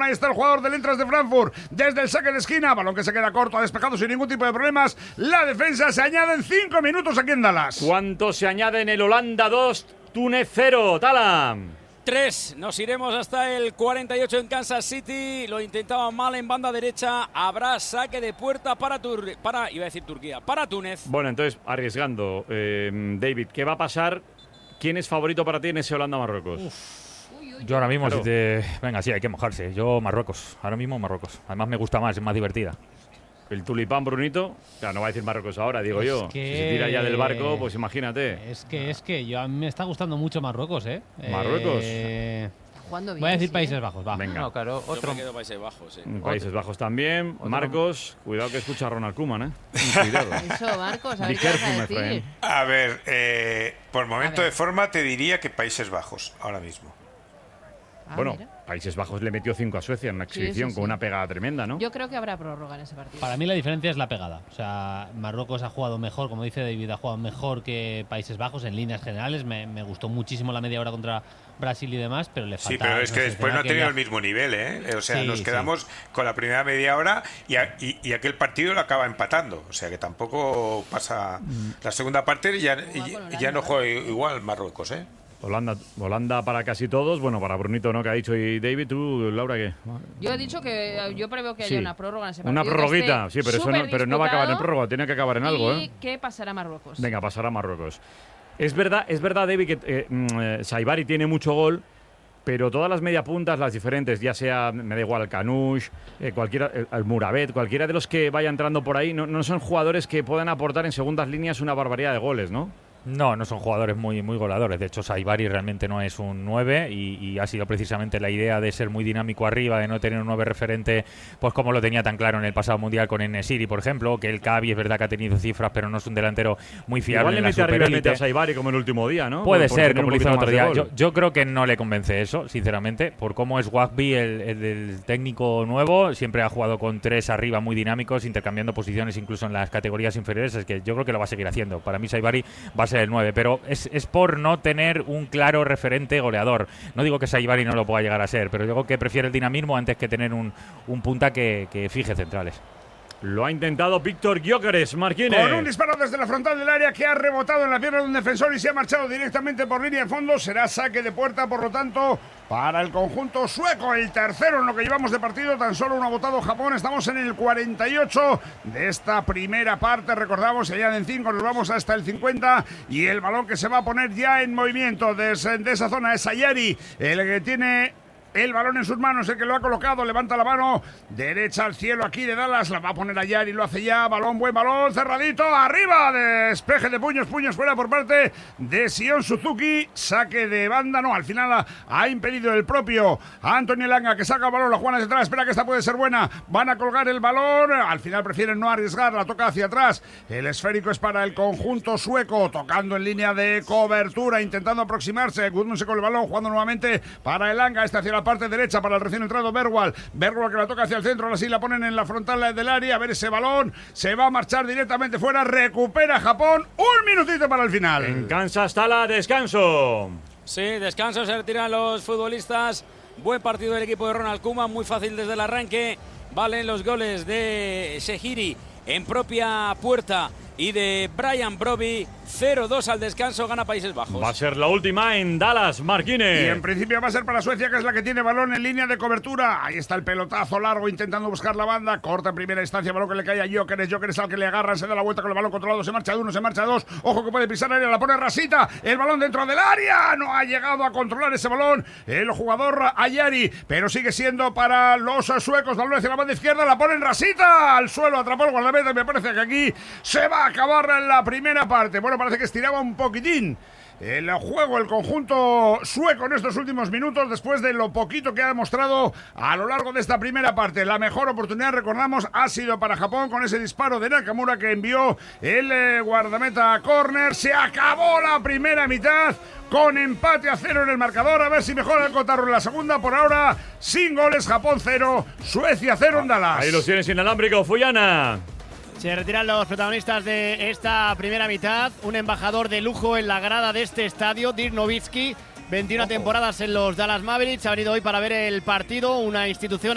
ahí está el jugador del Eintracht de Frankfurt, desde el saque de esquina, balón que se queda corto, ha despejado sin ningún tipo de problemas, la defensa se añade en 5 minutos aquí en Dallas. ¿Cuánto se añade en el Holanda 2, Túnez 0, Tala? 3, nos iremos hasta el 48 en Kansas City, lo intentaba mal en banda derecha, habrá saque de puerta para Turquía, para Túnez. Bueno, entonces, arriesgando, David, ¿qué va a pasar? ¿Quién es favorito para ti en ese Holanda-Marruecos? Yo ahora mismo, Claro. venga, sí, hay que mojarse. Yo Marruecos, ahora mismo Marruecos. Además me gusta más, es más divertida. El tulipán, Brunito, claro, no va a decir Marruecos ahora, digo Es yo. que- Si se tira ya del barco, pues imagínate. Es que a mí me está gustando mucho Marruecos, ¿eh? ¿Marruecos? Jugando bien, Voy a decir sí, Países Bajos, va. Venga. No, claro, Yo otro. me quedo Países Bajos, sí. Países Bajos también. Marcos, cuidado que escucha a Ronald Koeman, ¿eh? Cuidado. Eso, Marcos, a Be ver qué vas careful, a my decir. friend. A ver, por momento A ver. de forma te diría que Países Bajos, ahora mismo. Bueno, Mira. Países Bajos le metió 5 a Suecia en una Sí, exhibición sí, con sí. una pegada tremenda, ¿no? Yo creo que habrá prórroga en ese partido. Para mí la diferencia es la pegada. O sea, Marruecos ha jugado mejor, como dice David, ha jugado mejor que Países Bajos en líneas generales. Me gustó muchísimo la media hora contra Brasil y demás, pero le falta... Sí, pero es que sé, después no ha que tenido el viaje. mismo nivel, ¿eh? O sea, Sí, nos sí. quedamos con la primera media hora y aquel partido lo acaba empatando. O sea, que tampoco pasa... La segunda parte ya no juega igual Marruecos, ¿eh? Holanda para casi todos. Bueno, para Brunito no, que ha dicho. Y David, tú, Laura, ¿qué? Yo he dicho que yo preveo que haya Sí. una prórroga en ese partido. Una prorroguita, que sí, esté pero eso no, pero no va a acabar en prórroga, tiene que acabar en algo, ¿Y ¿eh? qué pasará Marruecos? Venga, pasará a Marruecos. Es verdad, David, que Saibari tiene mucho gol, pero todas las mediapuntas, las diferentes, ya sea, me da igual, Canush, cualquiera, el Murabet, cualquiera de los que vaya entrando por ahí, no son jugadores que puedan aportar en segundas líneas una barbaridad de goles, ¿no? No son jugadores muy goleadores. De hecho, Saibari realmente no es un 9 y ha sido precisamente la idea de ser muy dinámico arriba, de no tener un 9 referente, pues como lo tenía tan claro en el pasado Mundial con En-Nesyri, por ejemplo, que el Cavi es verdad que ha tenido cifras, pero no es un delantero muy fiable Igual le en la mete arriba y mete superélite. a Saibari como el último día, ¿no? Puede Por ser, tener como un lo hizo el poquito otro más de día. gol. Yo creo que no le convence eso, sinceramente. Por cómo es Wagby, el técnico nuevo, siempre ha jugado con 3 arriba muy dinámicos, intercambiando posiciones incluso en las categorías inferiores. Es que yo creo que lo va a seguir haciendo. Para mí Saibari va a ser el 9, pero es por no tener un claro referente goleador. No digo que Saibari no lo pueda llegar a ser, pero digo que prefiere el dinamismo antes que tener un punta que fije centrales. Lo ha intentado Víctor Gyökeres, Marquines. Con un disparo desde la frontal del área que ha rebotado en la pierna de un defensor y se ha marchado directamente por línea de fondo. Será saque de puerta, por lo tanto, para el conjunto sueco. El tercero en lo que llevamos de partido. Tan solo uno ha votado Japón. Estamos en el 48 de esta primera parte. Recordamos, se añaden 5, nos vamos hasta el 50. Y el balón que se va a poner ya en movimiento de esa zona es Ayari, el que tiene el balón en sus manos, el que lo ha colocado, levanta la mano derecha al cielo aquí de Dallas, la va a poner a Yari, lo hace ya, balón, buen balón, cerradito, arriba, despeje de puños fuera por parte de Sion Suzuki, saque de banda, no, al final ha impedido el propio Antonio Elanga, que saca el balón, la juega hacia atrás, espera que esta puede ser buena, van a colgar el balón, al final prefieren no arriesgar, la toca hacia atrás, el esférico es para el conjunto sueco, tocando en línea de cobertura, intentando aproximarse, Gudmundsson con el balón, jugando nuevamente para Elanga, este hacia la parte derecha para el recién entrado Bergwall que la toca hacia el centro, ahora sí la ponen en la frontal del área, a ver ese balón, se va a marchar directamente fuera, recupera Japón, un minutito para el final. En Kansas, Tala, descanso. Sí, descanso, se retiran los futbolistas. Buen partido del equipo de Ronald Koeman, muy fácil desde el arranque. Valen los goles de Shehiri en propia puerta y de Brian Brobbey. 0-2 al descanso, gana Países Bajos. Va a ser la última en Dallas, Marquines. Y en principio va a ser para Suecia, que es la que tiene balón en línea de cobertura. Ahí está el pelotazo largo intentando buscar la banda. Corta en primera instancia, balón que le cae a Gyökeres. Gyökeres al que le agarra, se da la vuelta con el balón controlado. Se marcha de uno, se marcha de dos. Ojo que puede pisar área, la pone Rasita. El balón dentro del área. No ha llegado a controlar ese balón el jugador Ayari, pero sigue siendo para los suecos. Balón hacia la banda izquierda, la pone Rasita. Al suelo, atrapó el guardameta. Me parece que aquí se va a acabar en la primera parte. Bueno, parece que estiraba un poquitín el juego, el conjunto sueco en estos últimos minutos, después de lo poquito que ha demostrado a lo largo de esta primera parte. La mejor oportunidad, recordamos, ha sido para Japón con ese disparo de Nakamura que envió el guardameta a córner. Se acabó la primera mitad con empate a 0 en el marcador. A ver si mejora el cotarro en la segunda. Por ahora, sin goles, Japón 0, Suecia 0 en Dallas. Ahí los tienes inalámbrico, Fuyana. Se retiran los protagonistas de esta primera mitad. Un embajador de lujo en la grada de este estadio, Dirk Nowitzki, 21 temporadas en los Dallas Mavericks. Ha venido hoy para ver el partido, una institución